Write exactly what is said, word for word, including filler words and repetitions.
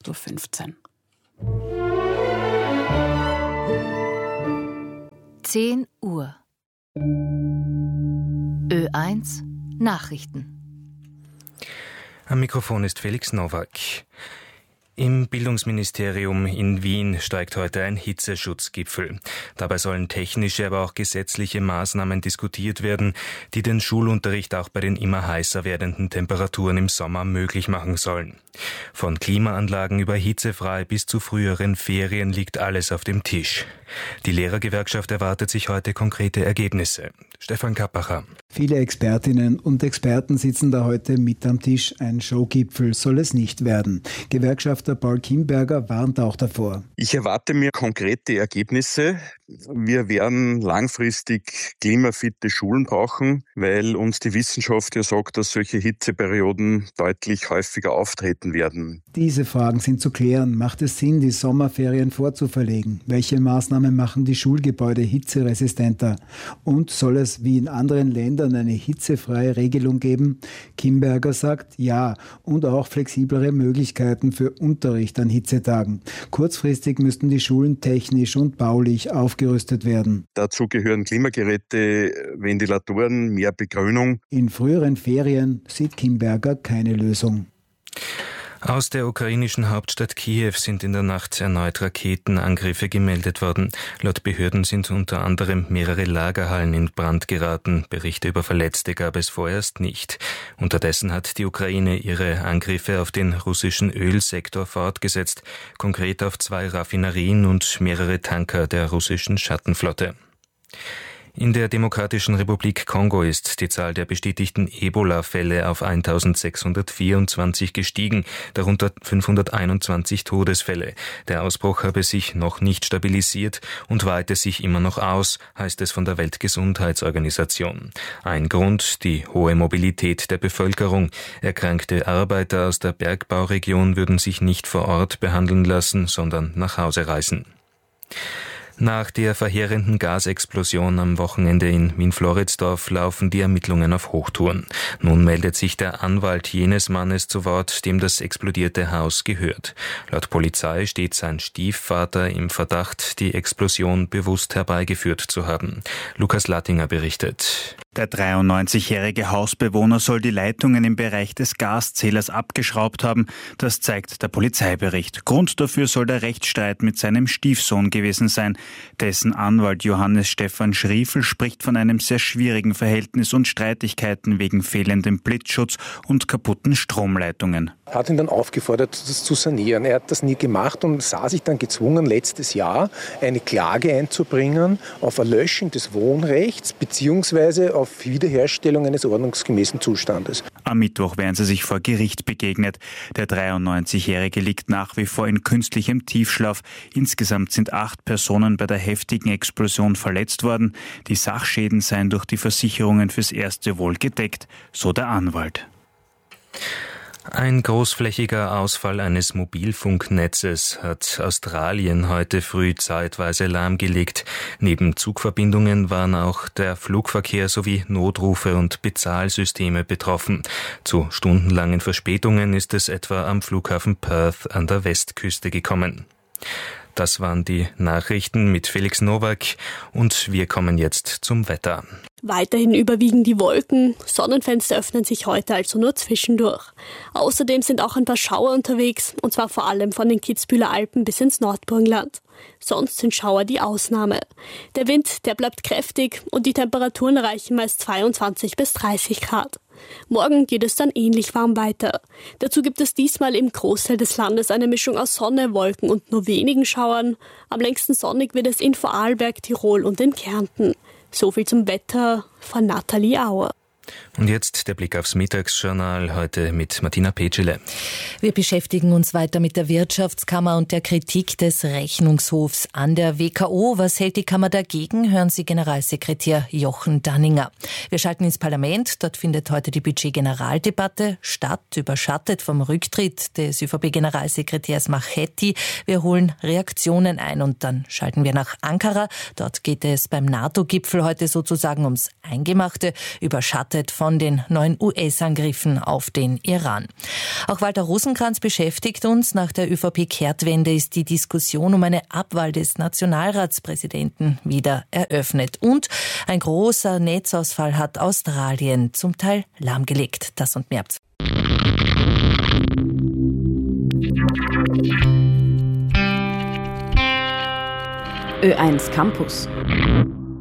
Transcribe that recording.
Uhr fünfzehn. zehn Uhr. Ö eins Nachrichten. Am Mikrofon ist Felix Nowak. Im Bildungsministerium in Wien steigt heute ein Hitzeschutzgipfel. Dabei sollen technische, aber auch gesetzliche Maßnahmen diskutiert werden, die den Schulunterricht auch bei den immer heißer werdenden Temperaturen im Sommer möglich machen sollen. Von Klimaanlagen über hitzefrei bis zu früheren Ferien liegt alles auf dem Tisch. Die Lehrergewerkschaft erwartet sich heute konkrete Ergebnisse. Stefan Kappacher. Viele Expertinnen und Experten sitzen da heute mit am Tisch. Ein Showgipfel soll es nicht werden. Gewerkschafter Paul Kimberger warnt auch davor. Ich erwarte mir konkrete Ergebnisse. Wir werden langfristig klimafitte Schulen brauchen, weil uns die Wissenschaft ja sagt, dass solche Hitzeperioden deutlich häufiger auftreten werden. Diese Fragen sind zu klären. Macht es Sinn, die Sommerferien vorzuverlegen? Welche Maßnahmen machen die Schulgebäude hitzeresistenter? Und soll es wie in anderen Ländern eine hitzefreie Regelung geben? Kimberger sagt ja, und auch flexiblere Möglichkeiten für Unterricht an Hitzetagen. Kurzfristig müssten die Schulen technisch und baulich aufgerüstet werden. Dazu gehören Klimageräte, Ventilatoren, mehr Begrünung. In früheren Ferien sieht Kimberger keine Lösung. Aus der ukrainischen Hauptstadt Kiew sind in der Nacht erneut Raketenangriffe gemeldet worden. Laut Behörden sind unter anderem mehrere Lagerhallen in Brand geraten. Berichte über Verletzte gab es vorerst nicht. Unterdessen hat die Ukraine ihre Angriffe auf den russischen Ölsektor fortgesetzt, konkret auf zwei Raffinerien und mehrere Tanker der russischen Schattenflotte. In der Demokratischen Republik Kongo ist die Zahl der bestätigten Ebola-Fälle auf eintausendsechshundertvierundzwanzig gestiegen, darunter fünfhunderteinundzwanzig Todesfälle. Der Ausbruch habe sich noch nicht stabilisiert und weite sich immer noch aus, heißt es von der Weltgesundheitsorganisation. Ein Grund, die hohe Mobilität der Bevölkerung. Erkrankte Arbeiter aus der Bergbauregion würden sich nicht vor Ort behandeln lassen, sondern nach Hause reisen. Nach der verheerenden Gasexplosion am Wochenende in Wien-Floridsdorf laufen die Ermittlungen auf Hochtouren. Nun meldet sich der Anwalt jenes Mannes zu Wort, dem das explodierte Haus gehört. Laut Polizei steht sein Stiefvater im Verdacht, die Explosion bewusst herbeigeführt zu haben. Lukas Lattinger berichtet. Der dreiundneunzigjährige Hausbewohner soll die Leitungen im Bereich des Gaszählers abgeschraubt haben. Das zeigt der Polizeibericht. Grund dafür soll der Rechtsstreit mit seinem Stiefsohn gewesen sein. Dessen Anwalt Johannes Stefan Schriefel spricht von einem sehr schwierigen Verhältnis und Streitigkeiten wegen fehlendem Blitzschutz und kaputten Stromleitungen. Er hat ihn dann aufgefordert, das zu sanieren. Er hat das nie gemacht und sah sich dann gezwungen, letztes Jahr eine Klage einzubringen auf Erlöschen des Wohnrechts bzw. auf Wiederherstellung eines ordnungsgemäßen Zustandes. Am Mittwoch werden sie sich vor Gericht begegnet. Der dreiundneunzigjährige liegt nach wie vor in künstlichem Tiefschlaf. Insgesamt sind acht Personen bei der heftigen Explosion verletzt worden. Die Sachschäden seien durch die Versicherungen fürs Erste wohl gedeckt, so der Anwalt. Ein großflächiger Ausfall eines Mobilfunknetzes hat Australien heute früh zeitweise lahmgelegt. Neben Zugverbindungen waren auch der Flugverkehr sowie Notrufe und Bezahlsysteme betroffen. Zu stundenlangen Verspätungen ist es etwa am Flughafen Perth an der Westküste gekommen. Das waren die Nachrichten mit Felix Nowak und wir kommen jetzt zum Wetter. Weiterhin überwiegen die Wolken, Sonnenfenster öffnen sich heute also nur zwischendurch. Außerdem sind auch ein paar Schauer unterwegs, und zwar vor allem von den Kitzbüheler Alpen bis ins Nordburgenland. Sonst sind Schauer die Ausnahme. Der Wind, der bleibt kräftig und die Temperaturen erreichen meist zweiundzwanzig bis dreißig Grad. Morgen geht es dann ähnlich warm weiter. Dazu gibt es diesmal im Großteil des Landes eine Mischung aus Sonne, Wolken und nur wenigen Schauern. Am längsten sonnig wird es in Vorarlberg, Tirol und in Kärnten. So viel zum Wetter von Nathalie Auer. Und jetzt der Blick aufs Mittagsjournal, heute mit Martina Petschele. Wir beschäftigen uns weiter mit der Wirtschaftskammer und der Kritik des Rechnungshofs an der W K O. Was hält die Kammer dagegen? Hören Sie Generalsekretär Jochen Danninger. Wir schalten ins Parlament. Dort findet heute die Budget-Generaldebatte statt, überschattet vom Rücktritt des Ö V P-Generalsekretärs Machetti. Wir holen Reaktionen ein und dann schalten wir nach Ankara. Dort geht es beim NATO-Gipfel heute sozusagen ums Eingemachte, überschattet vom von den neuen U S-Angriffen auf den Iran. Auch Walter Rosenkranz beschäftigt uns. Nach der ÖVP-Kehrtwende ist die Diskussion um eine Abwahl des Nationalratspräsidenten wieder eröffnet. Und ein großer Netzausfall hat Australien zum Teil lahmgelegt. Das und mehr. Ö eins Campus.